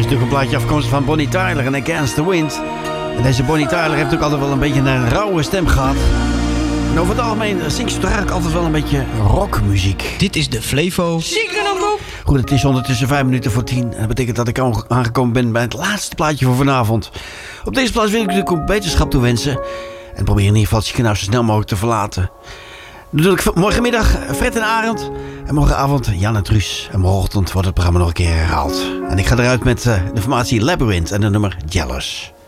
natuurlijk een plaatje afkomstig van Bonnie Tyler en Against the Wind. En deze Bonnie Tyler heeft ook altijd wel een beetje een rauwe stem gehad. En over het algemeen zingt ze toch eigenlijk altijd wel een beetje rockmuziek. Dit is de Flevo Ziekenomroep. Goed, het is ondertussen 5 minuten voor 10. En dat betekent dat ik aangekomen ben bij het laatste plaatje voor vanavond. Op deze plaats wil ik natuurlijk ook beterschap toewensen. En probeer in ieder geval het ziekenhuis zo snel mogelijk te verlaten. Natuurlijk morgenmiddag Fred en Arend. En morgenavond Jan en Truus. En morgenochtend wordt het programma nog een keer herhaald. En ik ga eruit met de formatie Labyrinth en de nummer Jealous.